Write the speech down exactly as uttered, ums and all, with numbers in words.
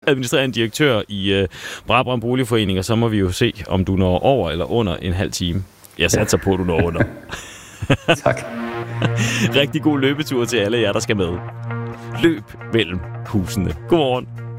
administrerende direktør i øh, Brabrand Boligforening, og så må vi jo se, om du når over eller under en halv time. Jeg satser på, at du når under. Tak. Rigtig god løbetur til alle jer, der skal med. Løb mellem husene. Godmorgen.